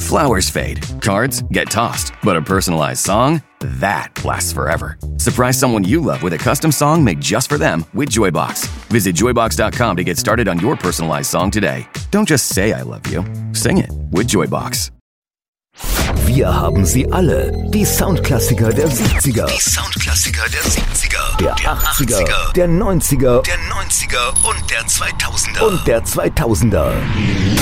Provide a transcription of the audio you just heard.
Flowers fade, cards get tossed, but a personalized song, that lasts forever. Surprise someone you love with a custom song made just for them with Joybox. Visit joybox.com to get started on your personalized song today. Don't just say I love you, sing it with Joybox. Wir haben sie alle. Die Soundklassiker der 70er. Die Soundklassiker der 70er. Der 80er. Der 90er. Der 90er und der 2000er. Und der 2000er.